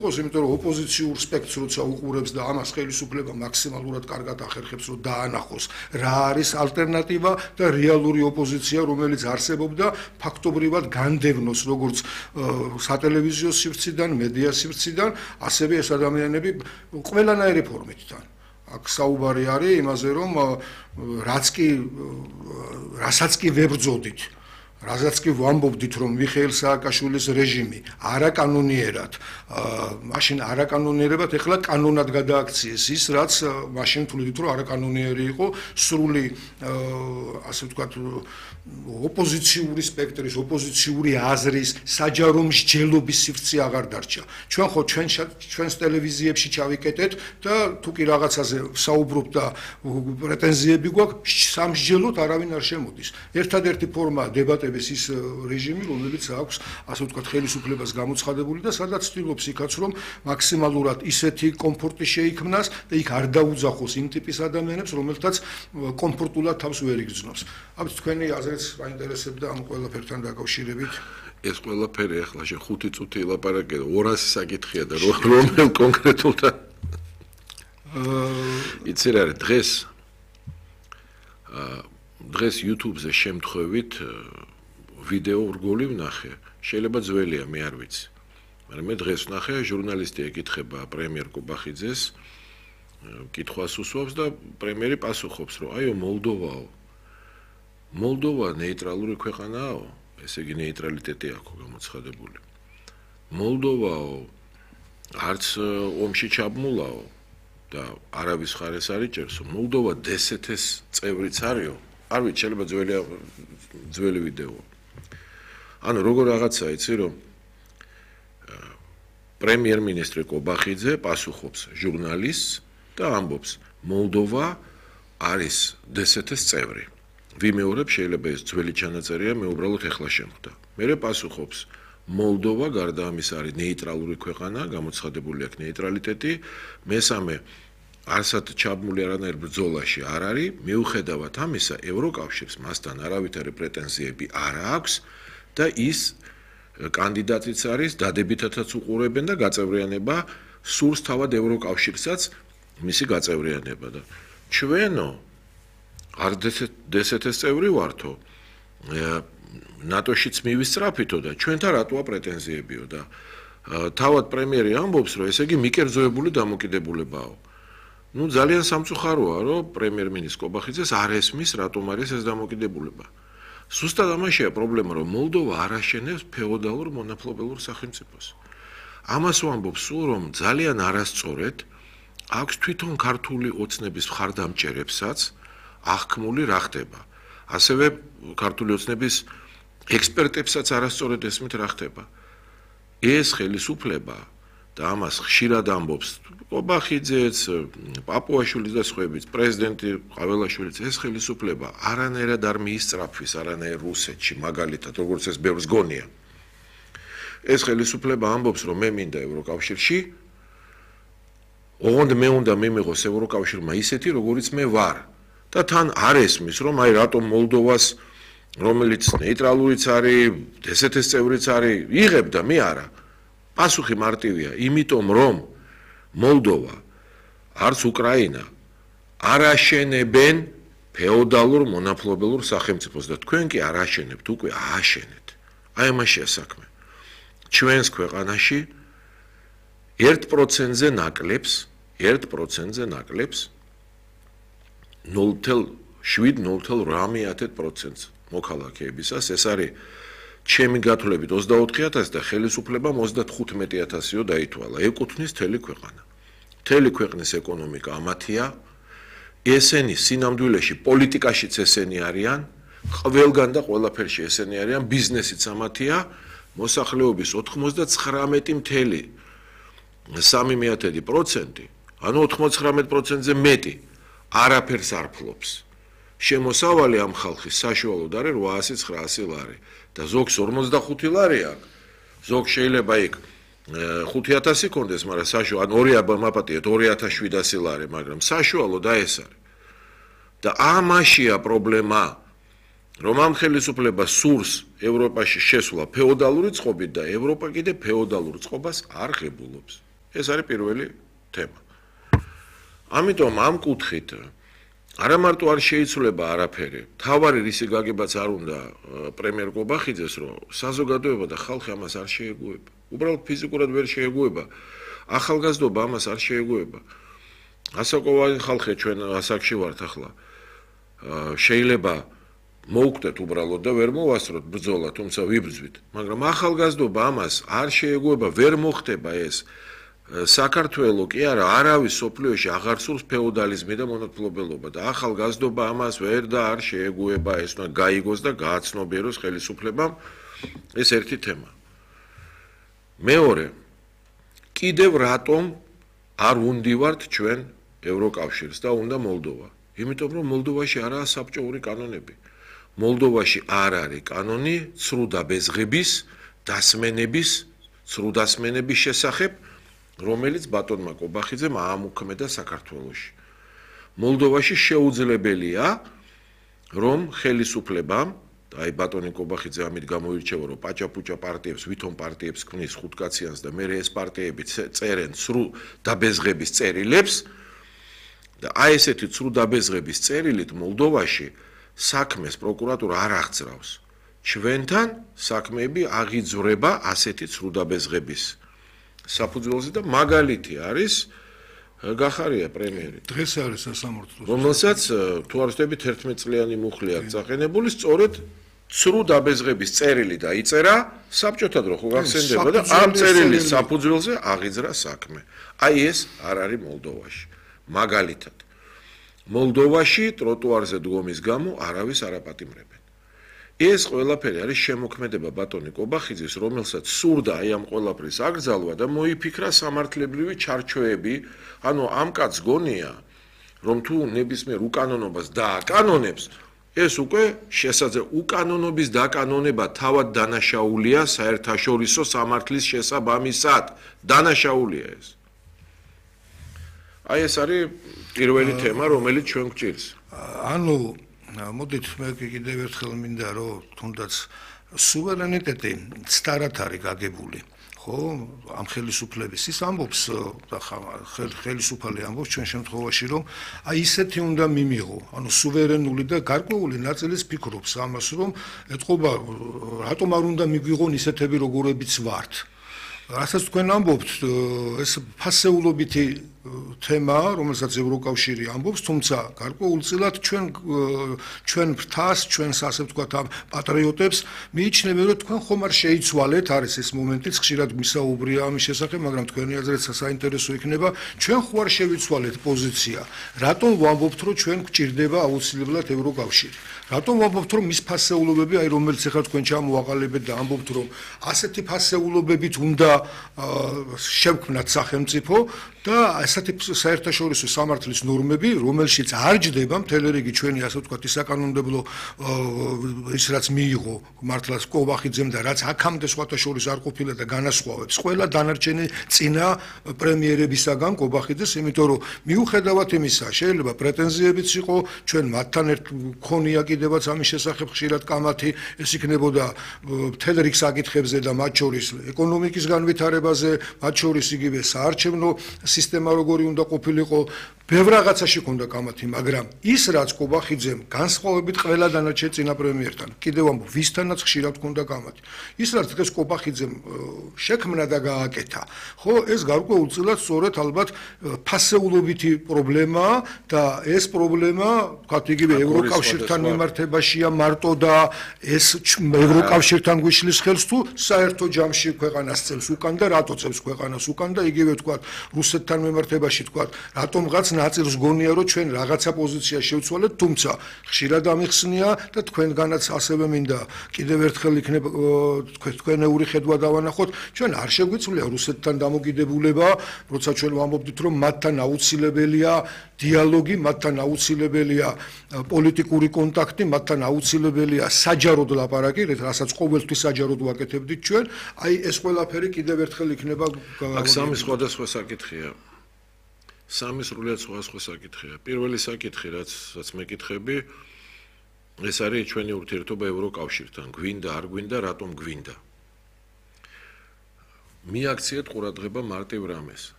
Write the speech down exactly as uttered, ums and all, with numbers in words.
იყოს, იმიტომ რომ ოპოზიციურ სპექტრს როცა უყურებს და ამას ხელისუფლება მაქსიმალურად კარგად ახერხებს, რომ დაანახოს რა არის ალტერნატივა და რეალური ოპოზიცია, რომელიც არსებობდა, ფაქტობრივად განდევნოს როგორც სატელევიზიო სივრციდან, მედია სივრციდან, ასევე ეს ადამიანები ყველანაირი ფორმით თან. აქ საუბარი არის იმაზე, რომ რაც კი რასაც კი ვებრძოდით, რასაც კი ვამბობდით, რომ მიხეილ სააკაშვილის რეჟიმი არაკანონიერად, მაშინ არაკანონიერებად ეხლა კანონად გადააქციეს ის, რაც მაშინ თვლიდით, რომ არაკანონიერი იყო, სრული ასე ვთქვათ, ოპოზიციური სპექტრის, ოპოზიციური აზრის, საჯარო მსჯელობის სივრცე აღარ დარჩა. ჩვენ ხო ჩვენ ჩვენს ტელევიზიებში ჩავიკეტეთ და თუ კი რაღაცაზე საუბრობთ და პრეტენზიები გვაქვს, სამსჯელოდ არავინ არ შემოდის. ერთადერთი ფორმა დებატების ის რეჟიმი, რომელიც აქვს, ასე ვთქვათ, ხელისუფლებას გამოცხადებული და სადაც ცდილობს იქაც, რომ მაქსიმალურად ისეთი კომფორტი შეიქმნას და იქ არ დაუძახოს იმ ტიპის ადამიანებს, რომელთაც კომფორტულად თავს ვერ იგრძნობს. ამით თქვენი აზრიც მაინტერესებდა ამ ყველაფერთან დაკავშირებით. ეს ყველაფერი ახლა შე ხუთი წუთი ელაპარაკე და ორასი საკითხია და რომელ კონკრეტულთან იცი რა არის დღეს დღეს YouTube-ზე შემთხვევით ვიდეო რგოლი ვნახე. შეიძლება ძველია, მე არ ვიცი. მაგრამ მე დღეს ვნახე, ჟურნალისტი ეკითხება პრემიერ კობახიძეს, კითხვას უსვამს და პრემიერი პასუხობს, რომ აიო მოლდოვაო. მოლდოვა ნეიტრალური ქვეყანაა, ესე იგი ნეიტრალიტეტი აქვს გამოცხადებული. მოლდოვაო არც ომში ჩაბმულაო და არავის ხარეს არ იჭერს, მოლდოვა დსთ-ს წევრიც არისო. არ ვიცი, შეიძლება ძველი ძველი ვიდეოა. ანუ როგორ რაღაცა იცი, რომ პრემიერ-მინისტრი კობახიძე პასუხობს ჟურნალისტს და ამბობს, მოლდოვა არის დსთ-ს წევრი. ვიმეორებ, შეიძლება ეს ძველი ჩანაწერია, მე უბრალოდ ეხლა შემხვდა. მერე პასუხობს, მოლდოვა გარდა ამის არის ნეიტრალური ქვეყანა, გამოცხადებული აქვს ნეიტრალიტეტი, მესამე არსად ჩაბმული არანაირ ბრძოლაში არ არის, მიუხედავად ამისა, ევროკავშირს მასთან არავითარი პრეტენზიები არ აქვს და ის კანდიდატიც არის, დადებითათაც უყურებენ და გაწევრიანება სურს თავად ევროკავშირსაც მისი გაწევრიანება და ჩვენო არ დსთ-ს წევრი ვართო, ნატოშიც მივისწრაფითო და ჩვენთან რატოა პრეტენზიებიო და თავად პრემიერი ამბობს, რომ ესე იგი მიკერძოებული დამოკიდებულებაა. ნუ ძალიან სამწუხაროა, რომ პრემიერ-მინისტრ კობახიძეს არ ესმის, რატომ არის ეს დამოკიდებულება. ზუსტად ამაშია პრობლემა, რომ მოლდოვა არ აშენებს ფეოდალურ მონაპლობელურ სახელმწიფოს. ამას ვამბობ სულ, რომ ძალიან არასწორად აქვს თვითონ ქართული ოცნების მხარდამჭერებსაც აღქმული რა ხდება. ასევე ქართული ოცნების ექსპერტებსაც არასწორად ესმით რა ხდება. ეს ხელისუფლება და ამას ხშირად ამბობს კობახიძეც, პაპუაშვილიც და სხვაებიც, პრეზიდენტი ყაველაშვილიც, ეს ხელისუფლება არანაირად არ მიისწრაფვის არანაირ რუსეთში, მაგალითად, როგორც ეს ბევრს გონია. ეს ხელისუფლება ამბობს, რომ მე მინდა ევროკავშირში, ოღონდ მე უნდა მიმიღოს ევროკავშირმა ისეთი, როგორიც მე ვარ. და თან არ ესმის, რომ აი რატომ მოლდოვას, რომელიც ნეიტრალურიც არის, დსთ-ს წევრიც არის, იღებდა, მე არა. პასუხი მარტივია, იმიტომ რომ მოლდოვა არც უკრაინა არ აშენებენ ფეოდალურ მონაპლობელურ სახელმწიფოს და თქვენ კი არ აშენებთ, უკვე ააშენეთ. აი ამაშია საქმე. ჩვენს ქვეყანაში ერთ პროცენტზე ნაკლებს, ერთ პროცენტზე ნაკლებს ნულ ათეულ შვიდ ნულ ათეულ რამე პროცენტს მოქალაქეებისას, ეს არის ჩემი გათვლებით ოცდაოთხი ათასი და ხელისუფლებამ ოცდათხუთმეტი ათასიო დაითვალა. ეკუთვნის მთელი ქვეყანა. მთელი ქვეყნის ეკონომიკა ამათია. ესენი სინამდვილეში პოლიტიკაშიც ესენი არიან, ყველგან და ყველაფერში ესენი არიან, ბიზნესიც ამათია, მოსახლეობის ოცდათვრამეტი ნული სამი პროცენტი, ანუ ოცდათვრამეტ პროცენტზე მეტი არაფერს არ ფლობს. შემოსავალი ამ ხალხის საშუალოდ არის რვაასი ცხრაასი ლარი და ზოგს ორმოცდახუთი ლარი აქვს. ზოგ შეიძლება იქ ხუთი ათასი კონდეს, მაგრამ საშუალო ან ორი მაპატიეთ ორი ათას შვიდასი ლარი, მაგრამ საშუალოდ აი ეს არის. და ამაშია პრობლემა, რომ ამ ხელისუფლება სურს ევროპაში შესვლა ფეოდალური წყობით და ევროპა კიდე ფეოდალურ წყობას არ ღებულობს. ეს არის პირველი თემა. ამიტომ ამ კუთხით არა მარტო არ შეიცვლება არაფერი, თავარი რისი გაგებაც არ უნდა პრემიერ კობახიძეს, რომ საზოგადოება და ხალხი ამას არ შეეგუება. უბრალოდ ფიზიკურად ვერ შეეგუება. ახალგაზრდობა ამას არ შეეგუება. ასაკოვანი ხალხი ჩვენ ასაკში ვართ ახლა. შეიძლება მოვკვდეთ უბრალოდ და ვერ მოვასწროთ ბრძოლა, თუმცა ვიბრძვით, მაგრამ ახალგაზრდობა ამას არ შეეგუება, ვერ მოხდება ეს. საქართველოს კი არა, არავის სოფლიოში აღარ სურს ფეოდალიზმი და მონათმფლობელობა და ახალგაზრდობა ამას ვერ და არ შეეგუება, ეს უნდა გაიგოს და გააცნობიეროს ხელისუფლებამ. ეს ერთი თემა. მეორე, კიდევ რატომ არ უნდივართ ჩვენ ევროკავშირს და უნდა მოლდოვა? იმიტომ რომ მოლდოვაში არაა საბჭოური კანონები. მოლდოვაში არ არის კანონი ცრუდაბეზღების, დასმენების, ცრუდასმენების შესახებ, რომელიც ბატონმა კობახიძემ აამუქმედა საქართველოში. მოლდოვაში შეუძლებელია, რომ ხელისუფლებამ, აი ბატონი კობახიძე ამით გამოირჩევა, რომ პაჭაპუჭა პარტიებს, ვითომ პარტიებს ქმნის ხუთკაციანს და მე ეს პარტიები წერენ ცრუდაბეზღების წერილებს და აი ესეთი ცრუდაბეზღების წერილით მოლდოვაში საქმეს პროკურატურა არ აღძრავს. ჩვენთან საქმეები აღიძვრება ასეთი ცრუდაბეზღების საფუძველზე და მაგალითი არის გახარია პრემიერი. დღეს არის სასამართლოს. რომელსაც თუ არ ვთქვით ერთმეტ წლიანი მუხლი აქვს წაყენებული, სწორედ ცრუდაბეზღების წერილი დაიწერა საბჭოთა დრო ხო გახსენდება და ამ წერილის საფუძველზე აღიძრა საქმე. აი ეს არ არის მოლდოვაში. მაგალითად მოლდოვაში ტროტუარზე დგომის გამო არავის არ აპატიმრებენ. ეს ყველაფერი არის შემოქმედება ბატონი კობახიძის, რომელსაც სურდა აი ამ ყველაფრის აკრძალვა და მოიფიქრა სამართლებრივი ჩარჩოები, ანუ ამ კაცს გონია, რომ თუ ნებისმიერ უკანონობას დააკანონებს, ეს უკვე შესაძლებელი უკანონობის დაკანონება თავად დანაშაულია საერთაშორისო სამართლის შესაბამისად. დანაშაულია ეს. აი ეს არის პირველი თემა, რომელიც ჩვენ გვჭირს. ანუ მოდით მე კიდევ ერთხელ მინდა რომ თუნდაც სუვერენიტეტი ცდარად არის გაგებული. ხო, ამ ხელისუფლების ის ამბობს და ხელისუფალი ამბობს ჩვენ შემთხვევაში რომ აი ისეთი უნდა მიმიღო, ანუ სუვერენული და გარკვეული ნაწილის ფიქრობს ამას რომ ეთყობა რატომ არ უნდა მიგვიღონ ისეთები როგორებიც ვართ. რასაც თქვენ ამბობთ, ეს ფასეულობითი თემაა, რომელსაც ევროკავშირი ამბობს, თუმცა გარკვეულწილად ჩვენ ჩვენ ფრთას, ჩვენს ასე ვთქვათ ამ პატრიოტებს მიიჩნევენ, რომ თქვენ ხომ არ შეიცვალეთ, არის ეს მომენტიც, ხშირად მისაუბრია ამის შესახებ, მაგრამ თქვენი აზრით საინტერესო იქნება, ჩვენ ხო არ შევიცვალეთ პოზიცია, რატომ ვამბობთ, რომ ჩვენ გვჭირდება აუცილებლად ევროკავშირი? რატომ ვამბობთ, რომ მის ფასეულობები, აი რომელიც ახლა თქვენ ჩამოაყალიბეთ და ამბობთ, რომ ასეთი ფასეულობებით უნდა შევქმნათ სახელმწიფო და ასეთი საერთაშორისო სამართლის ნორმები, რომელშიც არ ჯდება მთელი რიგი ჩვენი ასე ვთქვათ საკანონმდებლო ის რაც მიიღო მართლაც კობახიძემ და რაც აქამდე სხვათა შორის არ ყოფილა და განასხვავებს ყველა დანარჩენი წინა პრემიერებისაგან კობახიძეს, იმიტომ რომ მიუხედავად იმისა, შეიძლება პრეტენზიებიც იყო, ჩვენ მათთან ერთ მქონია კიდევაც ამის შესახებ ხშირად კამათი, ეს იქნებოდა მთელ რიგ საკითხებზე და მათ შორის ეკონომიკის განვითარებაზე, მათ შორის იგივე საარჩევნო სისტემა როგორი უნდა ყოფილიყო, ბევრ რაღაცაში ქონდა კამათი, მაგრამ ის რაც კობახიძემ განსხვავებით ყველა დანარჩენ წინა პრემიერთან, კიდევ ამბობ, ვისთანაც ხშირად ქონდა კამათი. ის რაც დღეს კობახიძემ შექმნა და გააკეთა, ხო, ეს გარკვეულწილად სწორედ ალბათ ფასეულობითი პრობლემაა და ეს პრობლემა, ვთქვათ, იგივე ევროკავშირთან მიმართებაშია მარტო და ეს ევროკავშირთან გვიშლის ხელს თუ საერთო ჯამში ქვეყანას წევს უკან და რატო წევს ქვეყანას უკან და იგივე ვთქვათ, რუსეთთან მიმართებაში ვთქვათ, რატომღაც ნაწილს გონია რომ ჩვენ რაღაცა პოზიცია შევცვალეთ, თუმცა ხშირად ამიხსნია და თქვენგანაც ასევე მინდა კიდევ ერთხელ იქნება თქვენეული ხედვა დავანახოთ, ჩვენ არ შეგვიძლია რუსეთთან დამოკიდებულება, როცა ჩვენ ვამბობთ რომ მათთან აუცილებელია დიალოგი, მათთან აუცილებელია პოლიტიკური კონტაქტი, მათთან აუცილებელია საჯაროდ ლაპარაკი, რასაც ყოველთვის საჯაროდ ვაკეთებდით ჩვენ, აი ეს ყველაფერი კიდევ ერთხელ იქნება აქ სამი სხვადასხვა საკითხია. სამი სრულიად სხვადასხვა საკითხია. პირველი საკითხი, რაც რაც მეკითხები, ეს არის ჩვენი ურთიერთობა ევროკავშირთან. გვინდა, არ გვინდა, რატომ გვინდა? მიაქციეთ ყურადღება მარტივ რამეს.